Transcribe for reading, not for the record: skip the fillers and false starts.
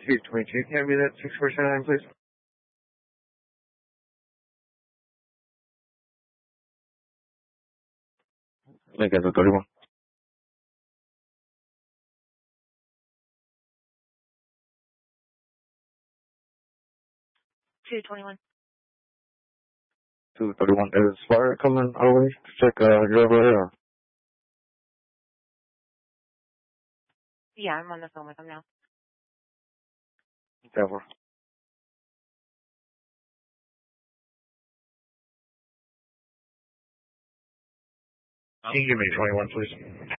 222. Can I be that 6479, please? Make it the 31. 221. 231. Is fire coming our way to check your over there? Yeah, I'm on the phone with them now. Never. Can you give me 21, please?